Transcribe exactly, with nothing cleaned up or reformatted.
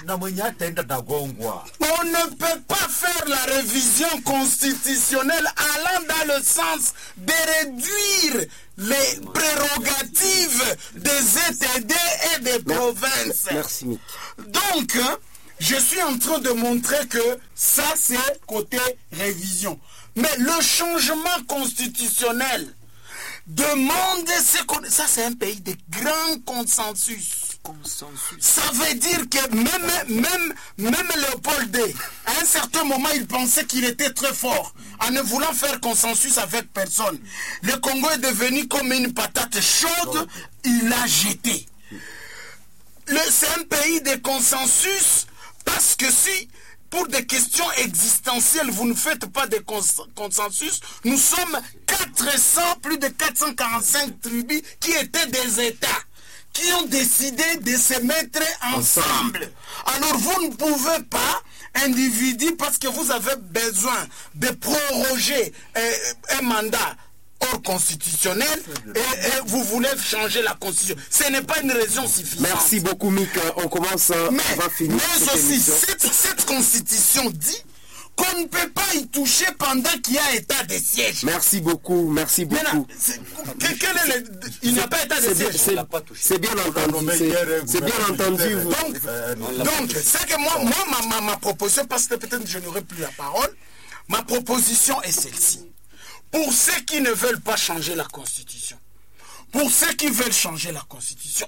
On ne peut pas faire la révision constitutionnelle allant dans le sens de réduire les prérogatives des E T D et des provinces. Merci, Mick. Donc, je suis en train de montrer que ça, c'est côté révision. Mais le changement constitutionnel demande... Ça, c'est un pays de grand consensus. Consensus. Ça veut dire que même, même, même Léopold deux, à un certain moment, il pensait qu'il était très fort en ne voulant faire consensus avec personne. Le Congo est devenu comme une patate chaude, il l'a jeté. C'est un pays de consensus parce que si, pour des questions existentielles, vous ne faites pas de cons consensus, nous sommes quatre cents, plus de quatre cent quarante-cinq tribus qui étaient des États, qui ont décidé de se mettre ensemble. Alors vous ne pouvez pas, individu, parce que vous avez besoin de proroger euh, un mandat hors constitutionnel et, et vous voulez changer la constitution. Ce n'est pas une raison suffisante. Merci beaucoup, Mick. On commence, mais, on va finir. Mais aussi, cette, cette constitution dit qu'on ne peut pas y toucher pendant qu'il y a état de siège. Merci beaucoup, merci beaucoup. Quel est le, il n'y a pas état de siège. C'est bien entendu. C'est bien entendu. Donc, donc c'est que moi, moi ma, ma, ma proposition, parce que peut-être je n'aurai plus la parole, ma proposition est celle-ci. Pour ceux qui ne veulent pas changer la Constitution, pour ceux qui veulent changer la Constitution,